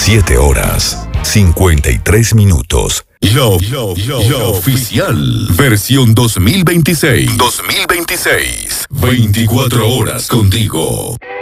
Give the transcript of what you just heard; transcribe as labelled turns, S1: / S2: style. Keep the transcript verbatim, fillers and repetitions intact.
S1: siete horas, cincuenta y tres minutos.
S2: Lo, lo, lo, lo oficial. Versión dos mil veintiséis. dos mil veintiséis. veinticuatro horas contigo.